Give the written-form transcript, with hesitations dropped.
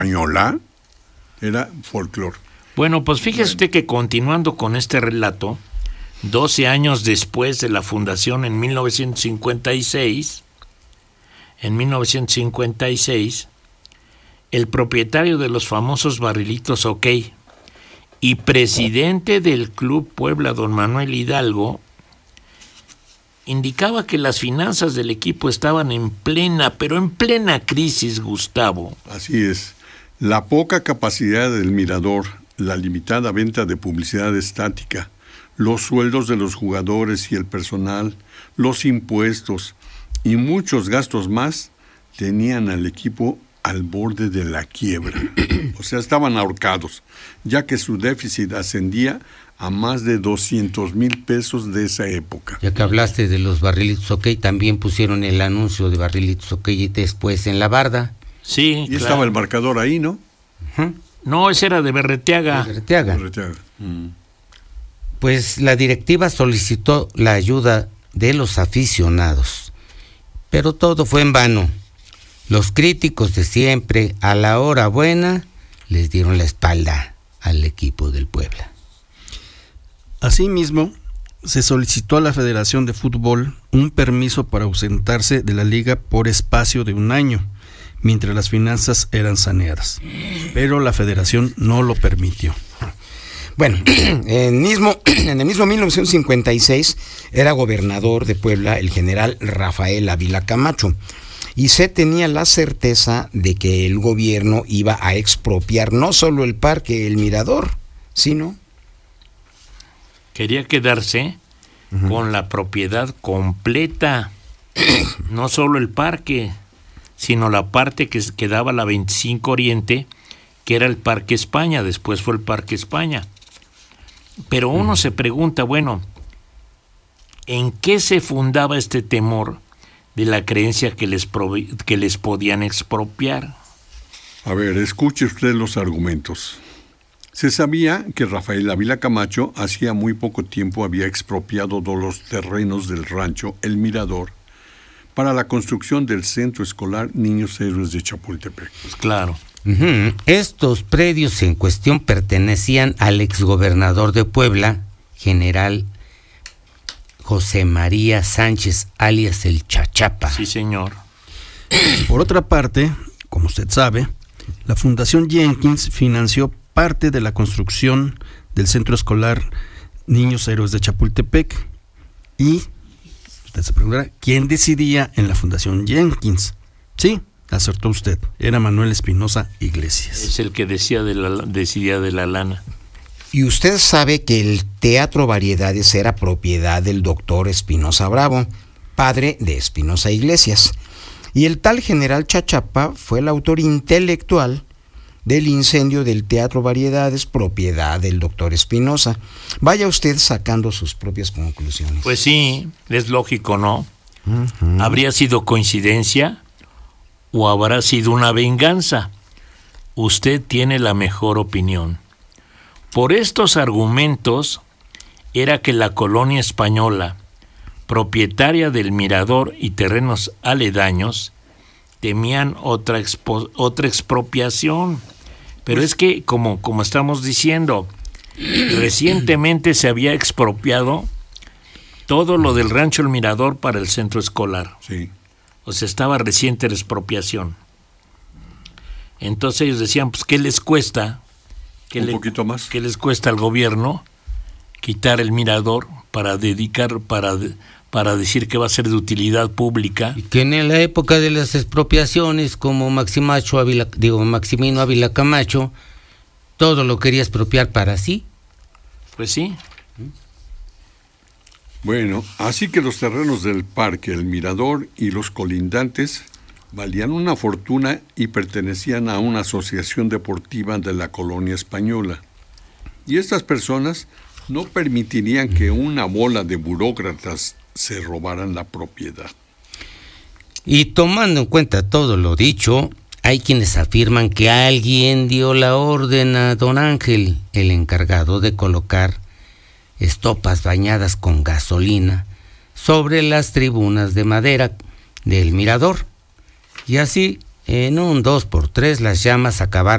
española era folclore. Bueno, pues fíjese usted que continuando con este relato, 12 años después de la fundación en 1956, el propietario de los famosos barrilitos OK y presidente del Club Puebla, don Manuel Hidalgo, indicaba que las finanzas del equipo estaban en plena crisis, Gustavo. Así es. La poca capacidad del Mirador, la limitada venta de publicidad estática, los sueldos de los jugadores y el personal, los impuestos y muchos gastos más tenían al equipo al borde de la quiebra. O sea, estaban ahorcados, ya que su déficit ascendía a más de 200,000 pesos de esa época. Ya que hablaste de los barrilitos OK, también pusieron el anuncio de barrilitos OK después en la barda. Sí, y claro. Estaba el marcador ahí, ¿no? Uh-huh. No, ese era de Berreteaga. Berreteaga. Pues la directiva solicitó la ayuda de los aficionados, pero todo fue en vano. Los críticos de siempre, a la hora buena, les dieron la espalda al equipo del Puebla. Asimismo, se solicitó a la Federación de Fútbol un permiso para ausentarse de la liga por espacio de 1 año, mientras las finanzas eran saneadas, pero la Federación no lo permitió. Bueno, en el mismo 1956 era gobernador de Puebla el general Rafael Ávila Camacho, y se tenía la certeza de que el gobierno iba a expropiar no solo el parque El Mirador, sino... Quería quedarse con la propiedad completa, no solo el parque, sino la parte que quedaba la 25 Oriente, que era el Parque España, después fue el Parque España. Pero uno se pregunta, bueno, ¿en qué se fundaba este temor de la creencia que les podían expropiar? A ver, escuche usted los argumentos. Se sabía que Rafael Ávila Camacho hacía muy poco tiempo había expropiado los terrenos del rancho El Mirador para la construcción del centro escolar Niños Héroes de Chapultepec. Pues claro. Uh-huh. Estos predios en cuestión pertenecían al exgobernador de Puebla, general José María Sánchez, alias el Chachapa. Sí, señor. Por otra parte, como usted sabe, la Fundación Jenkins financió parte de la construcción del centro escolar Niños Héroes de Chapultepec. Y usted se preguntará, ¿quién decidía en la Fundación Jenkins? Sí, acertó usted, era Manuel Espinosa Iglesias. Es el que decidía de la lana. Y usted sabe que el Teatro Variedades era propiedad del doctor Espinosa Bravo, padre de Espinosa Iglesias. Y el tal general Chachapa fue el autor intelectual del incendio del Teatro Variedades, propiedad del doctor Espinosa. Vaya usted sacando sus propias conclusiones. Pues sí, es lógico, ¿no? Uh-huh. ¿Habría sido coincidencia o habrá sido una venganza? Usted tiene la mejor opinión. Por estos argumentos era que la colonia española, propietaria del Mirador y terrenos aledaños, temían otra expropiación. Pero es que, como estamos diciendo, recientemente se había expropiado todo lo del rancho El Mirador para el centro escolar. Sí. O sea, estaba reciente la expropiación. Entonces ellos decían, pues, ¿qué les cuesta? Poquito más. ¿Qué les cuesta al gobierno quitar el Mirador para decir que va a ser de utilidad pública? Y que en la época de las expropiaciones, como Maximino Ávila Camacho, todo lo quería expropiar para sí. Pues sí. Bueno, así que los terrenos del parque El Mirador y los colindantes valían una fortuna y pertenecían a una asociación deportiva de la colonia española. Y estas personas no permitirían que una bola de burócratas se robaran la propiedad. Y tomando en cuenta todo lo dicho, hay quienes afirman que alguien dio la orden a don Ángel, el encargado de colocar estopas bañadas con gasolina sobre las tribunas de madera del Mirador. Y así, en un 2x3, las llamas acabaron